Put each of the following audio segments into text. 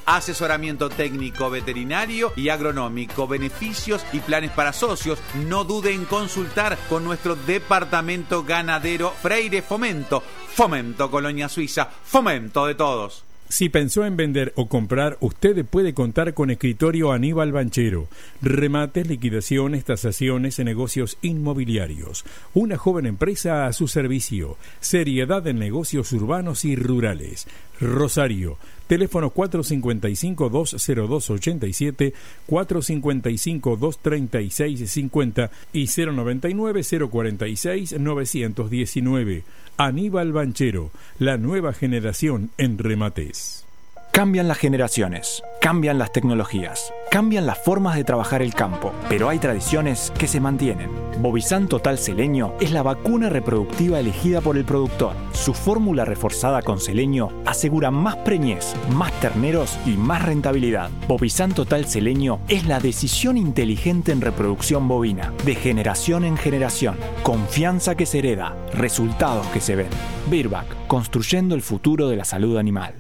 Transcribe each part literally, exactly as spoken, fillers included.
asesoramiento técnico, veterinario y agronómico, beneficios y planes para socios. No dude en consultar con nuestro departamento ganadero Freire Fomento. Fomento Colonia Suiza, fomento de todos. Si pensó en vender o comprar, usted puede contar con Escritorio Aníbal Banchero. Remates, liquidaciones, tasaciones en negocios inmobiliarios. Una joven empresa a su servicio. Seriedad en negocios urbanos y rurales. Rosario. Teléfono cuatro cinco cinco, dos cero dos, ocho siete, cuatro cinco cinco, dos tres seis cinco cero y cero noventa y nueve, cero cuarenta y seis, novecientos diecinueve. Aníbal Banchero, la nueva generación en remates. Cambian las generaciones, cambian las tecnologías, cambian las formas de trabajar el campo, pero hay tradiciones que se mantienen. Bovizan Total Seleño es la vacuna reproductiva elegida por el productor. Su fórmula reforzada con selenio asegura más preñez, más terneros y más rentabilidad. Bovizan Total Seleño es la decisión inteligente en reproducción bovina, de generación en generación. Confianza que se hereda, resultados que se ven. Virbac, construyendo el futuro de la salud animal.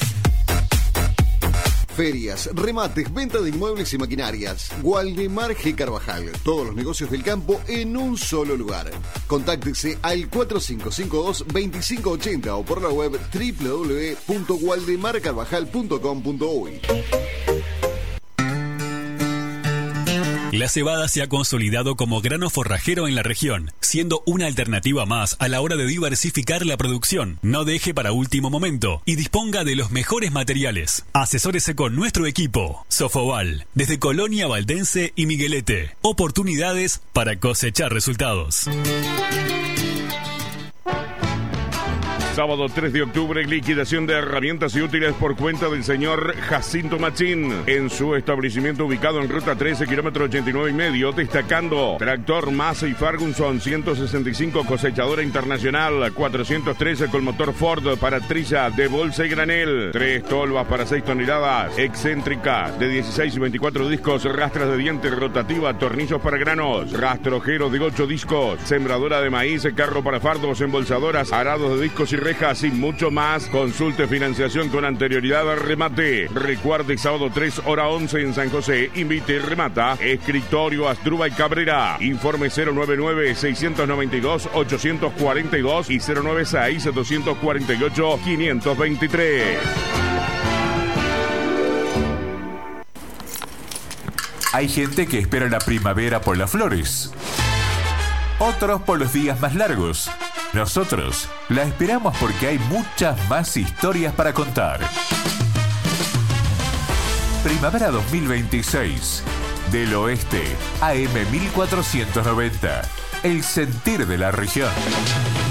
Ferias, remates, venta de inmuebles y maquinarias. Waldemar G. Carvajal. Todos los negocios del campo en un solo lugar. Contáctese al cuatro cinco cinco dos, dos cinco ocho cero o por la web doble u doble u doble u punto waldemar carvajal punto com punto uy. La cebada se ha consolidado como grano forrajero en la región, siendo una alternativa más a la hora de diversificar la producción. No deje para último momento y disponga de los mejores materiales. Asesórese con nuestro equipo. Sofoval, desde Colonia Valdense y Miguelete. Oportunidades para cosechar resultados. Sábado tres de octubre, liquidación de herramientas y útiles por cuenta del señor Jacinto Machín en su establecimiento ubicado en ruta trece, kilómetro ochenta y nueve y medio, destacando tractor Massey Ferguson ciento sesenta y cinco, cosechadora internacional cuatrocientos trece con motor Ford para trilla de bolsa y granel, tres tolvas para seis toneladas, excéntrica de dieciséis y veinticuatro discos, rastras de diente rotativa, tornillos para granos, rastrojeros de ocho discos, sembradora de maíz, carro para fardos, embolsadoras, arados de discos y rejas y mucho más. Consulte financiación con anterioridad al remate. Recuerde, sábado tres, hora once en San José. Invite y remata Escritorio Asdrúbal Cabrera. Informe cero nueve nueve, seis nueve dos, ocho cuatro dos y cero nueve seis, dos cuatro ocho, cinco dos tres. Hay gente que espera la primavera por las flores. Otros por los días más largos. Nosotros la esperamos porque hay muchas más historias para contar. Primavera dos mil veintiséis. Del Oeste, A M mil cuatrocientos noventa. El sentir de la región.